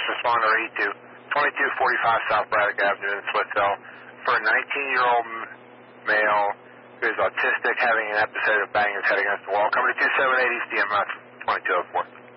responder E2, 2245 South Braddock Avenue in Splitsville, for a 19-year-old male who is autistic having an episode of banging his head against the wall. Coming to 2780 East DMS 2204.